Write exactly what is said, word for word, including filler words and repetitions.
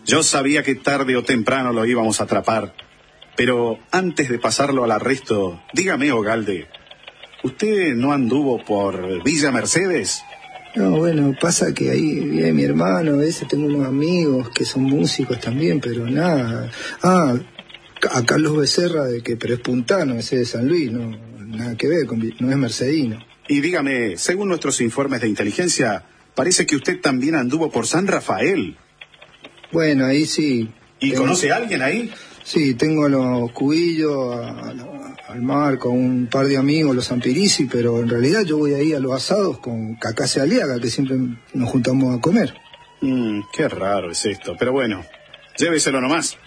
Yo sabía que tarde o temprano lo íbamos a atrapar. Pero antes de pasarlo al arresto, dígame, Ogalde, ¿usted no anduvo por Villa Mercedes? No, bueno, pasa que ahí vive mi hermano, a veces tengo unos amigos que son músicos también, pero nada. Ah, a Carlos Becerra, de que, pero es puntano, ese de San Luis, no, nada que ver, con, no es mercedino. Y dígame, según nuestros informes de inteligencia, parece que usted también anduvo por San Rafael. Bueno, ahí sí. ¿Y tengo... conoce a alguien ahí? Sí, tengo a los Cubillos, a, a, al Marco, a un par de amigos, los Ampirisi, pero en realidad yo voy ahí a los asados con Cacase Aliaga, que siempre nos juntamos a comer. Mm, qué raro es esto, pero bueno, lléveselo nomás.